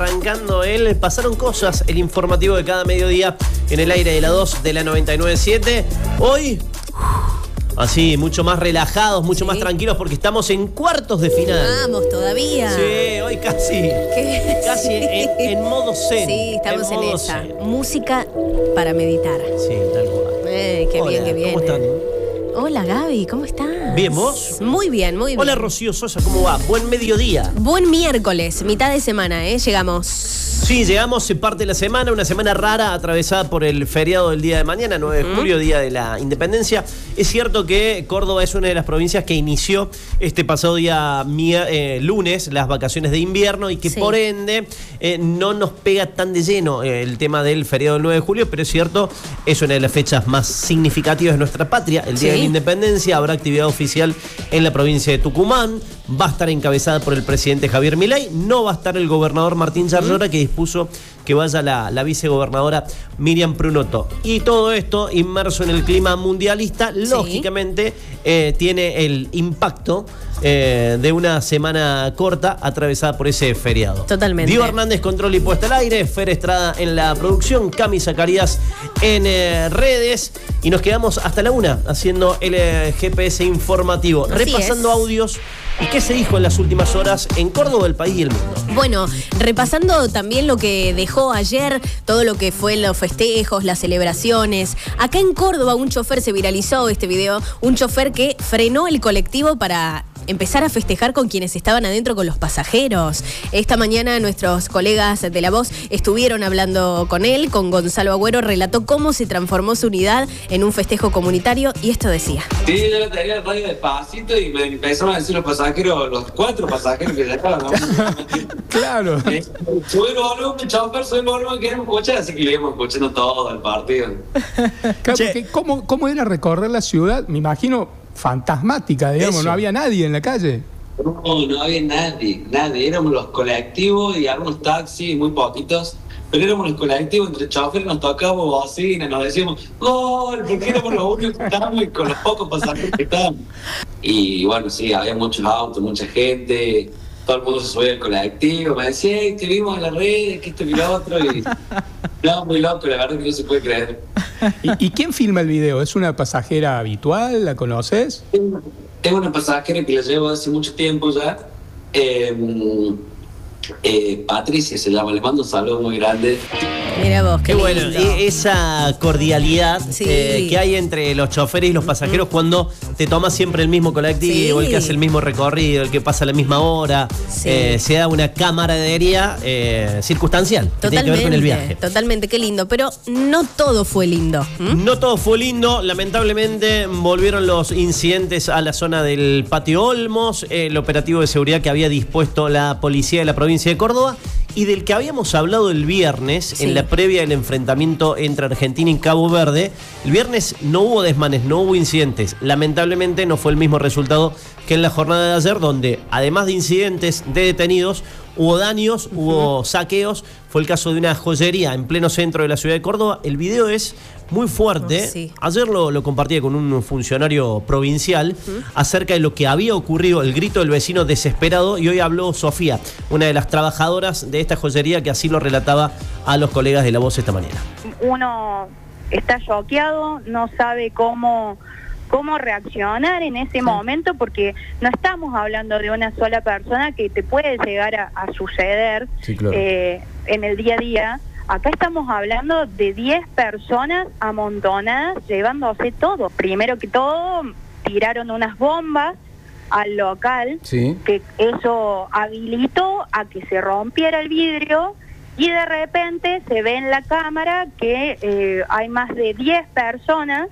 arrancando pasaron cosas, el informativo de cada mediodía en el aire de la 2 de la 99.7. Hoy, así, mucho más relajados, mucho más tranquilos porque estamos en cuartos de final. Vamos, todavía. Sí, hoy casi en modo zen. Sí, estamos en esa. Zen. Música para meditar. Sí, tal cual. Qué Hola, bien, qué bien. ¿Cómo están? Hola, Gaby, ¿cómo estás? ¿Bien, vos? Muy bien, muy bien. Hola, Rocío Sosa, ¿cómo va? Buen mediodía. Buen miércoles, mitad de semana, llegamos. Sí, llegamos, se parte la semana, una semana rara atravesada por el feriado del día de mañana, 9 de julio, Día de la Independencia. Es cierto que Córdoba es una de las provincias que inició este pasado día lunes las vacaciones de invierno y que por ende no nos pega tan de lleno el tema del feriado del 9 de julio, pero es cierto, es una de las fechas más significativas de nuestra patria, el Día de la Independencia. Habrá actividad oficial en la provincia de Tucumán, va a estar encabezada por el presidente Javier Milei, no va a estar el gobernador Martín Yarlora, que dispuso que vaya la vicegobernadora Miriam Prunoto. Y todo esto inmerso en el clima mundialista, lógicamente tiene el impacto de una semana corta atravesada por ese feriado. Totalmente. Diego Hernández, control y puesta al aire, Fer Estrada en la producción, Cami Zacarías en redes, y nos quedamos hasta la 1 haciendo el GPS informativo, repasando audios y qué se dijo en las últimas horas en Córdoba, el país y el mundo. Bueno, repasando también lo que dejó ayer, todo lo que fue los festejos, las celebraciones. Acá en Córdoba un chofer, se viralizó este video, un chofer que frenó el colectivo para empezar a festejar con quienes estaban adentro, con los pasajeros. Esta mañana nuestros colegas de La Voz estuvieron hablando con él, con Gonzalo Agüero, relató cómo se transformó su unidad en un festejo comunitario y esto decía. Sí, yo tenía el radio despacito y me empezaron a decir los pasajeros, los 4 pasajeros que ya estaban, ¿no? Claro. Sube el volumen, chofer, sube el volumen, queremos escuchar, así que íbamos escuchando todo el partido. Claro, porque ¿cómo era recorrer la ciudad? Me imagino fantasmática, digamos. Eso. No había nadie en la calle. No había nadie. Éramos los colectivos y algunos taxis, muy poquitos, pero éramos los colectivos, entre choferes nos tocábamos bocina, nos decíamos ¡gol! Porque éramos los únicos que estábamos y con los pocos pasajeros que estábamos. Y bueno, sí, había muchos autos, mucha gente, todo el mundo se subía al colectivo, me decía, te vimos en las redes, que esto y lo otro, y no, muy loco, la verdad que no se puede creer. ¿Y quién filma el video? ¿Es una pasajera habitual? ¿La conoces? Tengo una pasajera que la llevo hace mucho tiempo ya. Patricia se llama, le mando un saludo muy grande. Mira vos, qué bueno, esa cordialidad que hay entre los choferes y los pasajeros cuando te tomas siempre el mismo colectivo, el que hace el mismo recorrido, el que pasa la misma hora, se da una camaradería circunstancial que tiene que ver con el viaje. Totalmente, qué lindo, pero no todo fue lindo. No todo fue lindo, lamentablemente volvieron los incidentes a la zona del Patio Olmos, el operativo de seguridad que había dispuesto la policía de la provincia de Córdoba y del que habíamos hablado el viernes en la previa del enfrentamiento entre Argentina y Cabo Verde. El viernes no hubo desmanes, no hubo incidentes. Lamentablemente no fue el mismo resultado que en la jornada de ayer, donde además de incidentes de detenidos, hubo daños, hubo saqueos. Fue el caso de una joyería en pleno centro de la ciudad de Córdoba. El video es muy fuerte. Ayer lo compartía con un funcionario provincial acerca de lo que había ocurrido, el grito del vecino desesperado, y hoy habló Sofía, una de las trabajadoras de esta joyería, que así lo relataba a los colegas de La Voz esta mañana. Uno está choqueado, no sabe cómo reaccionar en ese momento, porque no estamos hablando de una sola persona que te puede llegar a suceder en el día a día. Acá estamos hablando de 10 personas amontonadas llevándose todo. Primero que todo, tiraron unas bombas al local, que eso habilitó a que se rompiera el vidrio, y de repente se ve en la cámara que hay más de 10 personas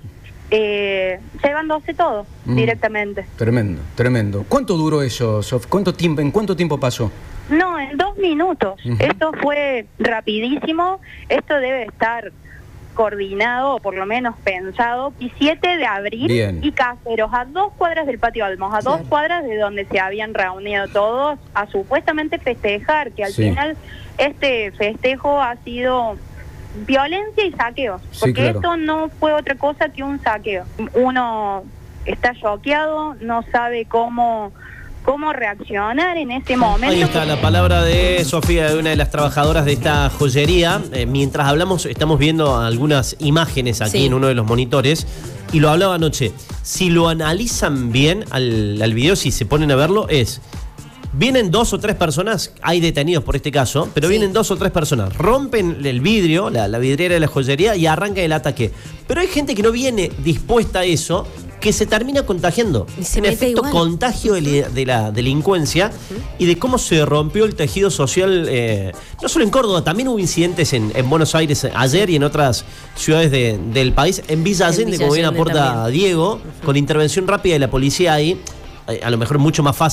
llevándose todo directamente. Tremendo. ¿Cuánto duró eso, Sof? ¿En cuánto tiempo pasó? No, en 2 minutos. Esto fue rapidísimo. Esto debe estar coordinado, o por lo menos pensado. 17 de abril y Caseros, a 2 cuadras del Patio Olmos, a 2 cuadras de donde se habían reunido todos a supuestamente festejar, que al final este festejo ha sido violencia y saqueos, porque esto no fue otra cosa que un saqueo. Uno está choqueado, no sabe cómo cómo reaccionar en ese momento. Ahí está la palabra de Sofía, de una de las trabajadoras de esta joyería. Mientras hablamos, estamos viendo algunas imágenes aquí en uno de los monitores. Y lo hablaba anoche. Si lo analizan bien al video, si se ponen a verlo, vienen 2 o 3 personas, hay detenidos por este caso, pero vienen 2 o 3 personas, rompen el vidrio, la vidriera de la joyería y arrancan el ataque. Pero hay gente que no viene dispuesta a eso, que se termina contagiando. En efecto, contagio de la delincuencia y de cómo se rompió el tejido social, no solo en Córdoba, también hubo incidentes en Buenos Aires ayer y en otras ciudades del país. En Villa Allende, como bien aporta Diego, con intervención rápida de la policía ahí, a lo mejor mucho más fácil